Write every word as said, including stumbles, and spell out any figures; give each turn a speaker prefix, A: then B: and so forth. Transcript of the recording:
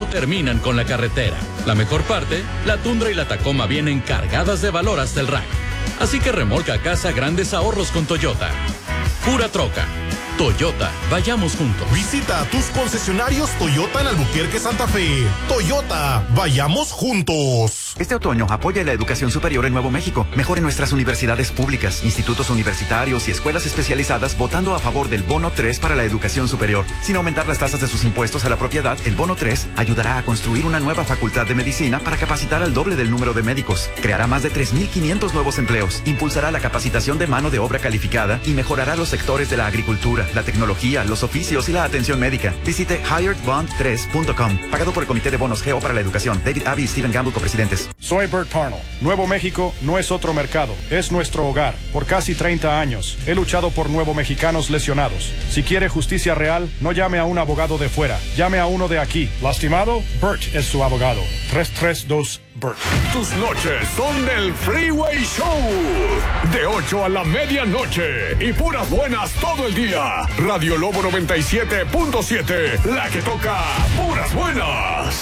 A: terminan con la carretera. La mejor parte, la Tundra y la Tacoma vienen cargadas de valor hasta el rack. Así que remolca a casa grandes ahorros con Toyota. Pura troca. Toyota, vayamos juntos.
B: Visita tus concesionarios Toyota en Albuquerque, Santa Fe. Toyota, vayamos juntos.
C: Este otoño apoya la educación superior en Nuevo México. Mejore nuestras universidades públicas, institutos universitarios y escuelas especializadas votando a favor del Bono tres para la educación superior. Sin aumentar las tasas de sus impuestos a la propiedad, el Bono tres ayudará a construir una nueva facultad de medicina para capacitar al doble del número de médicos. Creará más de tres mil quinientos nuevos empleos. Impulsará la capacitación de mano de obra calificada y mejorará los sectores de la agricultura, la tecnología, los oficios y la atención médica. Visite hired bond tres punto com. Pagado por el Comité de Bonos Geo para la Educación. David Abbey y Stephen Gamble, copresidentes.
D: Soy Bert Parnell. Nuevo México no es otro mercado, es nuestro hogar. Por casi treinta años he luchado por nuevo mexicanos lesionados. Si quiere justicia real, no llame a un abogado de fuera, llame a uno de aquí. ¿Lastimado? Bert es su abogado. tres tres dos Bert.
E: Tus noches son del Freeway Show. De ocho a la medianoche. Y puras buenas todo el día. Radio Lobo noventa y siete punto siete. La que toca puras buenas.